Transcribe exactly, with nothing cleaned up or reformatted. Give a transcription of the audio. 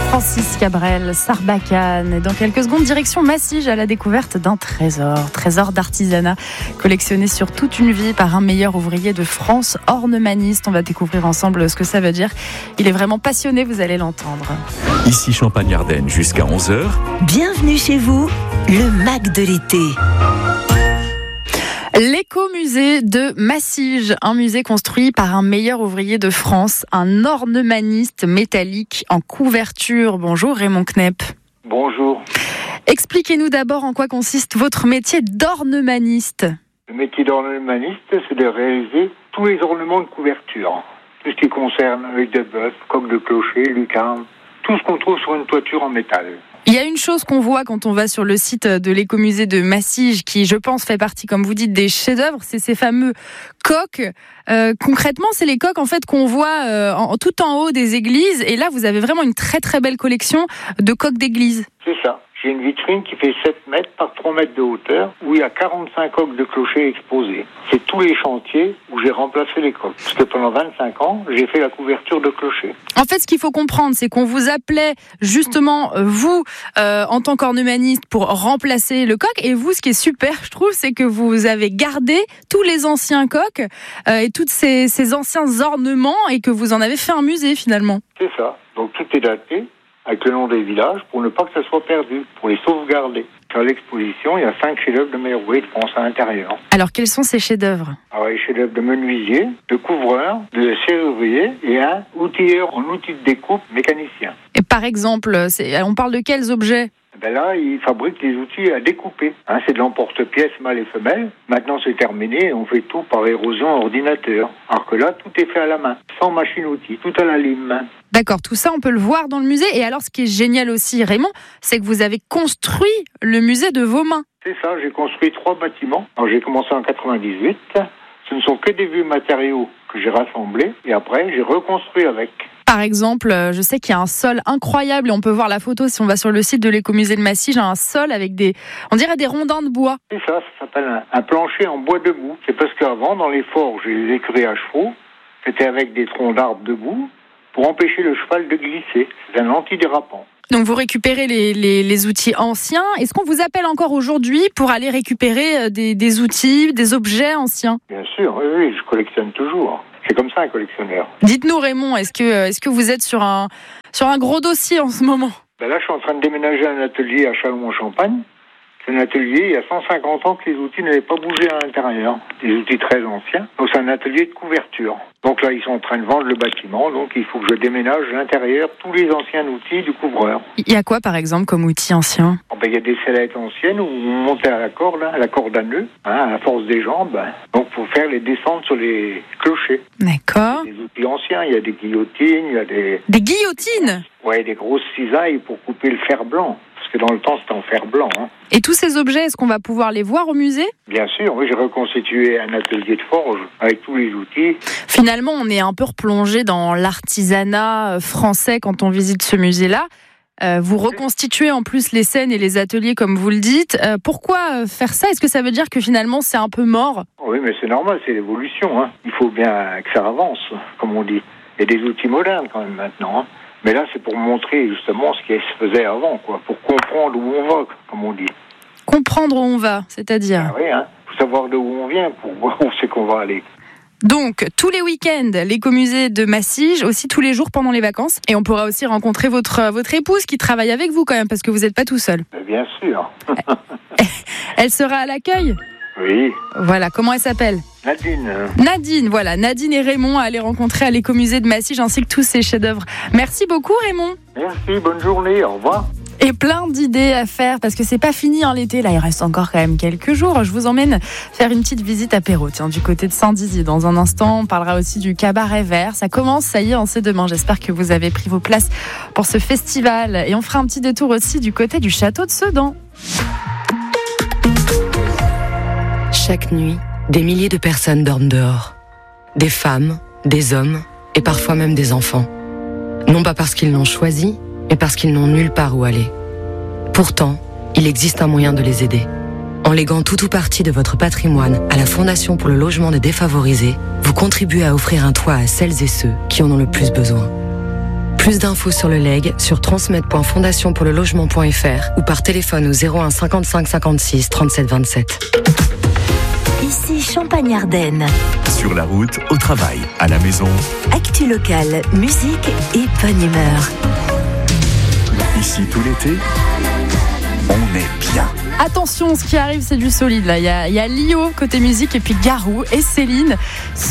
Francis Cabrel, Sarbacane. Et dans quelques secondes, direction Massige à la découverte d'un trésor. Trésor d'artisanat collectionné sur toute une vie par un meilleur ouvrier de France, ornemaniste. On va découvrir ensemble ce que ça veut dire. Il est vraiment passionné, vous allez l'entendre. Ici Champagne-Ardenne jusqu'à onze heures. Bienvenue chez vous, le Mac de l'été. L'écomusée de Massige, un musée construit par un meilleur ouvrier de France, un ornemaniste métallique en couverture. Bonjour Raymond Knepp. Bonjour. Expliquez-nous d'abord en quoi consiste votre métier d'ornemaniste. Le métier d'ornemaniste, c'est de réaliser tous les ornements de couverture. Tout ce qui concerne œil de bœuf, coque de clocher, lucarne, tout ce qu'on trouve sur une toiture en métal. Il y a une chose qu'on voit quand on va sur le site de l'écomusée de Massige qui, je pense, fait partie, comme vous dites, des chefs-d'œuvre, c'est ces fameux coques. Euh, concrètement, c'est les coques en fait qu'on voit euh, en, tout en haut des églises. Et là, vous avez vraiment une très très belle collection de coques d'église. C'est ça. J'ai une vitrine qui fait sept mètres par trois mètres de hauteur, où il y a quarante-cinq coques de clocher exposées. C'est tous les chantiers où j'ai remplacé les coques. Parce que pendant vingt-cinq ans, j'ai fait la couverture de clocher. En fait, ce qu'il faut comprendre, c'est qu'on vous appelait justement, vous, euh, en tant qu'ornemaniste, pour remplacer le coq. Et vous, ce qui est super, je trouve, c'est que vous avez gardé tous les anciens coques euh, et tous ces, ces anciens ornements et que vous en avez fait un musée, finalement. C'est ça. Donc tout est daté avec le nom des villages, pour ne pas que ça soit perdu, pour les sauvegarder. Car à l'exposition, il y a cinq chefs-d'œuvre de meilleur ouvrier de France à l'intérieur. Alors, quels sont ces chefs-d'œuvre ? Alors, les chefs-d'œuvre de menuisier, de couvreur, de serrurier et un outilleur en outil de découpe mécanicien. Et par exemple, c'est, on parle de quels objets ? Ben là, ils fabriquent des outils à découper. Hein, c'est de l'emporte-pièce mâle et femelle. Maintenant, c'est terminé. On fait tout par érosion ordinateur. Alors que là, tout est fait à la main, sans machine-outil, tout à la lime. D'accord, tout ça, on peut le voir dans le musée. Et alors, ce qui est génial aussi, Raymond, c'est que vous avez construit le musée de vos mains. C'est ça, j'ai construit trois bâtiments. Alors, j'ai commencé en quatre-vingt-dix-huit. Ce ne sont que des vieux matériaux que j'ai rassemblés. Et après, j'ai reconstruit avec. Par exemple, je sais qu'il y a un sol incroyable et on peut voir la photo si on va sur le site de l'écomusée de Massige, un sol avec des, on dirait des rondins de bois. C'est ça, ça s'appelle un, un plancher en bois debout. C'est parce qu'avant, dans les forges et les écuries à chevaux, c'était avec des troncs d'arbres debout pour empêcher le cheval de glisser. C'est un antidérapant. Donc vous récupérez les, les, les outils anciens. Est-ce qu'on vous appelle encore aujourd'hui pour aller récupérer des, des outils, des objets anciens ? Bien sûr, oui, oui, je collectionne toujours. C'est comme ça un collectionneur. Dites-nous Raymond, est-ce que, est-ce que vous êtes sur un, sur un gros dossier en ce moment ? Ben là, je suis en train de déménager un atelier à Châlons-en-Champagne. C'est un atelier, il y a cent cinquante ans que les outils n'avaient pas bougé à l'intérieur. Des outils très anciens. Donc c'est un atelier de couverture. Donc là, ils sont en train de vendre le bâtiment. Donc il faut que je déménage à l'intérieur tous les anciens outils du couvreur. Il y a quoi par exemple comme outils anciens ? Oh ben, il y a des sellettes anciennes où on montait à la corde, hein, à la corde à nœud, hein, à la force des jambes. Donc pour faire les descentes sur les clochers. D'accord. Il y a des outils anciens, il y a des guillotines, il y a des... Des guillotines ? Ouais, des grosses cisailles pour couper le fer blanc. Parce que dans le temps, c'était en fer blanc. Hein. Et tous ces objets, est-ce qu'on va pouvoir les voir au musée ? Bien sûr, oui, j'ai reconstitué un atelier de forge avec tous les outils. Finalement, on est un peu replongé dans l'artisanat français quand on visite ce musée-là. Euh, vous reconstituez en plus les scènes et les ateliers comme vous le dites. Euh, pourquoi faire ça ? Est-ce que ça veut dire que finalement c'est un peu mort ? Oui, mais c'est normal, c'est l'évolution. Hein. Il faut bien que ça avance, comme on dit. Il y a des outils modernes quand même maintenant. Hein. Mais là, c'est pour montrer justement ce qui se faisait avant, quoi, pour comprendre où on va, comme on dit. Comprendre où on va, c'est-à-dire ? Ah oui, hein. Faut savoir de où on vient pour voir où c'est qu'on va aller. Donc, tous les week-ends, l'écomusée de Massige, aussi tous les jours pendant les vacances. Et on pourra aussi rencontrer votre, votre épouse qui travaille avec vous quand même, parce que vous n'êtes pas tout seul. Bien sûr. Elle sera à l'accueil ? Oui. Voilà, comment elle s'appelle ? Nadine. Nadine, voilà. Nadine et Raymond à aller rencontrer à l'écomusée de Massige, ainsi que tous ces chefs-d'œuvre. Merci beaucoup Raymond. Merci, bonne journée, au revoir. Et plein d'idées à faire parce que c'est pas fini en l'été, là il reste encore quand même quelques jours. Je vous emmène faire une petite visite apéro, tiens, du côté de Saint-Dizier. Dans un instant, on parlera aussi du cabaret vert. Ça commence, ça y est, on sait demain. J'espère que vous avez pris vos places pour ce festival. Et on fera un petit détour aussi du côté du château de Sedan. Chaque nuit, des milliers de personnes dorment dehors. Des femmes, des hommes et parfois même des enfants. Non pas parce qu'ils l'ont choisi, mais parce qu'ils n'ont nulle part où aller. Pourtant, il existe un moyen de les aider. En léguant tout ou partie de votre patrimoine à la Fondation pour le logement des défavorisés, vous contribuez à offrir un toit à celles et ceux qui en ont le plus besoin. Plus d'infos sur le legs sur transmed point fondation pour le logement point f r ou par téléphone au zéro un cinquante-cinq cinquante-six trente-sept vingt-sept. Ici Champagne-Ardenne. Sur la route, au travail, à la maison. Actu locale, musique et bonne humeur. Ici tout l'été, on est bien. Attention, ce qui arrive, c'est du solide là. Il y a, il y a Lio côté musique et puis Garou et Céline.